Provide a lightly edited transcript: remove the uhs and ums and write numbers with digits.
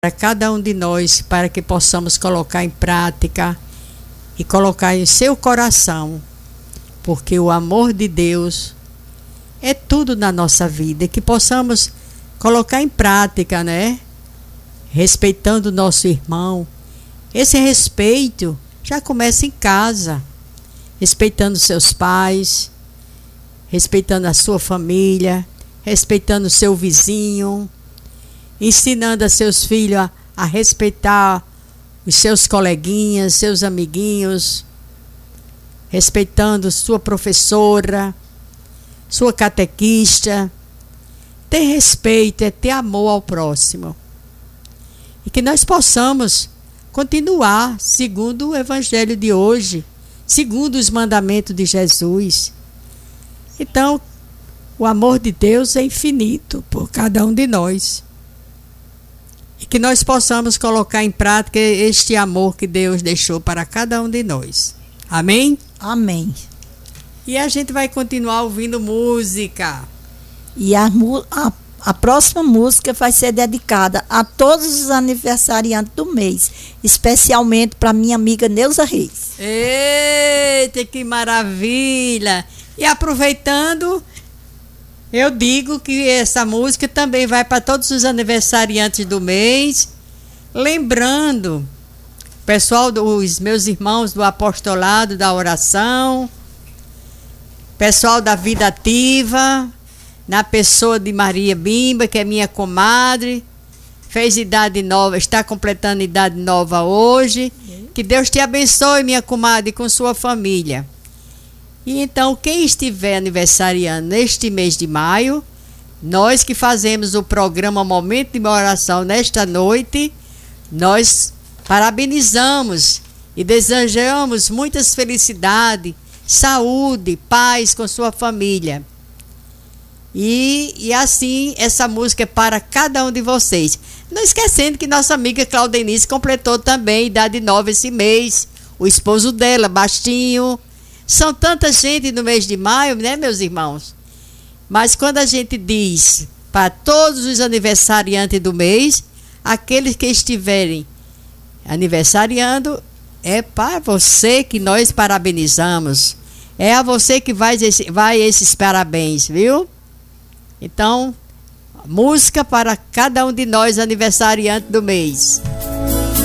para cada um de nós, para que possamos colocar em prática e colocar em seu coração, porque o amor de Deus é tudo na nossa vida, e que possamos colocar em prática, né? Respeitando o nosso irmão. Esse respeito já começa em casa, respeitando seus pais, respeitando a sua família, respeitando o seu vizinho, ensinando a seus filhos a respeitar os seus coleguinhas, seus amiguinhos, respeitando sua professora, sua catequista. Ter respeito é ter amor ao próximo. E que nós possamos continuar segundo o evangelho de hoje, segundo os mandamentos de Jesus. Então, o amor de Deus é infinito por cada um de nós. E que nós possamos colocar em prática este amor que Deus deixou para cada um de nós. Amém? Amém. E a gente vai continuar ouvindo música. E a próxima música vai ser dedicada a todos os aniversariantes do mês, especialmente para minha amiga Neuza Reis. Eita, que maravilha! E aproveitando, eu digo que essa música também vai para todos os aniversariantes do mês. Lembrando, pessoal, dos meus irmãos do apostolado, da oração, pessoal da vida ativa, na pessoa de Maria Bimba, que é minha comadre, fez idade nova, está completando idade nova hoje. Que Deus te abençoe, minha comadre, com sua família. E então, quem estiver aniversariando neste mês de maio, nós que fazemos o programa Momento de Oração nesta noite, nós parabenizamos e desejamos muitas felicidades, saúde, paz com sua família. E assim, essa música é para cada um de vocês. Não esquecendo que nossa amiga Claudenice completou também idade nova esse mês. O esposo dela, Bastinho. São tanta gente no mês de maio, né, meus irmãos? Mas quando a gente diz para todos os aniversariantes do mês, aqueles que estiverem aniversariando, é para você que nós parabenizamos. É a você que vai esses parabéns, viu? Então, música para cada um de nós aniversariantes do mês.